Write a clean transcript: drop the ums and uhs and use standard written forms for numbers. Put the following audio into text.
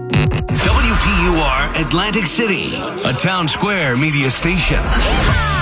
WPUR Atlantic City, a Town Square media station.